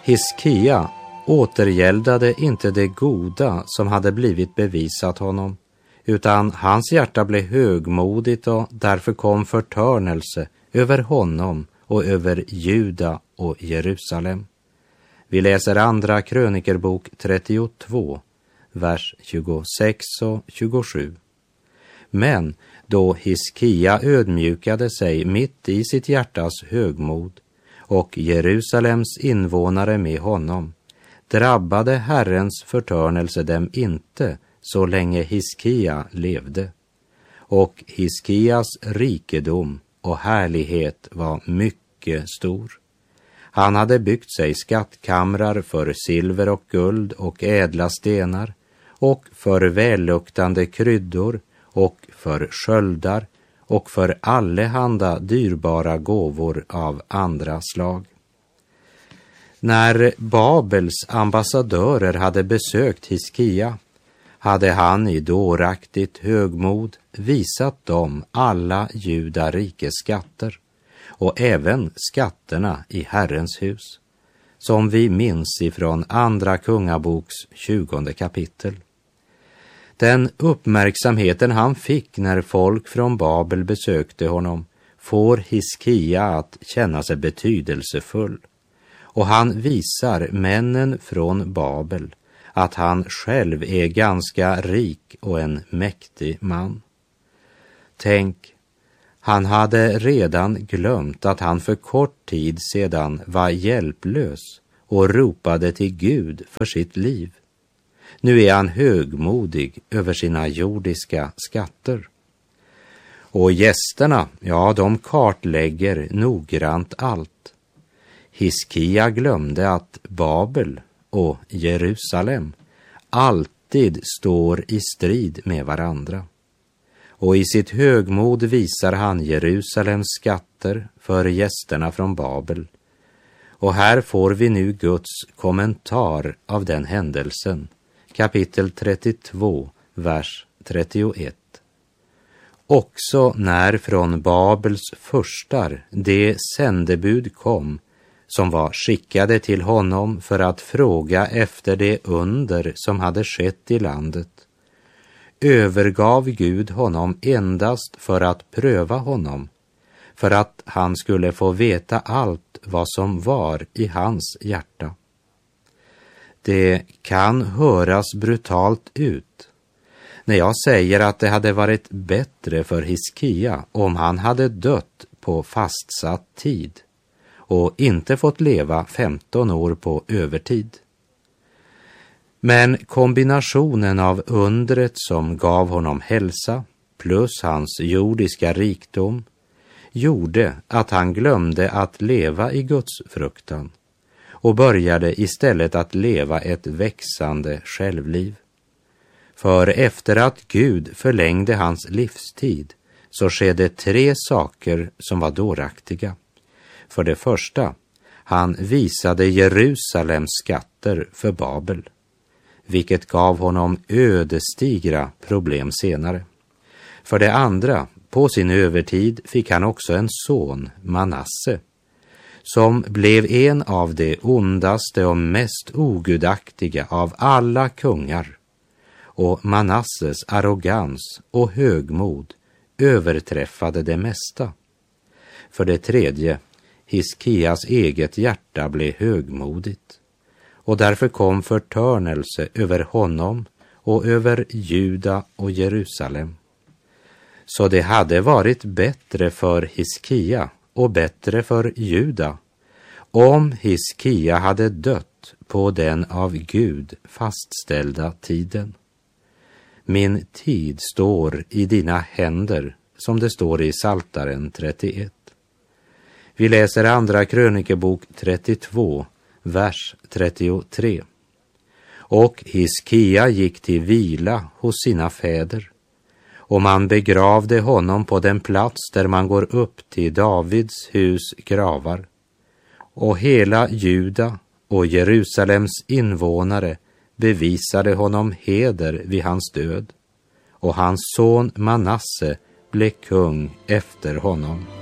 Hiskia återgäldade inte det goda som hade blivit bevisat honom, utan hans hjärta blev högmodigt och därför kom förtörnelse över honom och över Juda och Jerusalem. Vi läser andra krönikerbok 32, vers 26 och 27. Men då Hiskia ödmjukade sig mitt i sitt hjärtas högmod och Jerusalems invånare med honom, drabbade Herrens förtörnelse dem inte så länge Hiskia levde. Och Hiskias rikedom och härlighet var mycket stor. Han hade byggt sig skattkamrar för silver och guld och ädla stenar och för välluktande kryddor och för sköldar och för allehanda dyrbara gåvor av andra slag. När Babels ambassadörer hade besökt Hiskia hade han i dåraktigt högmod visat dem alla judarikes skatter och även skatterna i Herrens hus, som vi minns ifrån andra kungaboks 20 kapitel. Den uppmärksamheten han fick när folk från Babel besökte honom får Hiskia att känna sig betydelsefull, och han visar männen från Babel att han själv är ganska rik och en mäktig man. Tänk, han hade redan glömt att han för kort tid sedan var hjälplös och ropade till Gud för sitt liv. Nu är han högmodig över sina jordiska skatter. Och gästerna, ja, de kartlägger noggrant allt. Hiskia glömde att Babel och Jerusalem alltid står i strid med varandra. Och i sitt högmod visar han Jerusalems skatter för gästerna från Babel. Och här får vi nu Guds kommentar av den händelsen. Kapitel 32, vers 31. Också när från Babels furstar det sändebud kom, som var skickade till honom för att fråga efter det under som hade skett i landet, övergav Gud honom endast för att pröva honom, för att han skulle få veta allt vad som var i hans hjärta. Det kan höras brutalt ut när jag säger att det hade varit bättre för Hiskia om han hade dött på fastsatt tid och inte fått leva 15 år på övertid. Men kombinationen av undret som gav honom hälsa plus hans jordiska rikdom gjorde att han glömde att leva i Guds fruktan och började istället att leva ett växande självliv. För efter att Gud förlängde hans livstid så skedde 3 saker som var dåraktiga. För det första, han visade Jerusalems skatter för Babel, vilket gav honom ödesdigra problem senare. För det andra, på sin övertid fick han också en son, Manasse, som blev en av de ondaste och mest ogudaktiga av alla kungar. Och Manasses arrogans och högmod överträffade det mesta. För det tredje, Hiskias eget hjärta blev högmodigt, och därför kom förtörnelse över honom och över Juda och Jerusalem. Så det hade varit bättre för Hiskia och bättre för Juda om Hiskia hade dött på den av Gud fastställda tiden. Min tid står i dina händer, som det står i Psaltaren 31. Vi läser andra krönikebok 32, vers 33. Och Hiskia gick till vila hos sina fäder, och man begravde honom på den plats där man går upp till Davids hus gravar. Och hela Juda och Jerusalems invånare bevisade honom heder vid hans död, och hans son Manasse blev kung efter honom.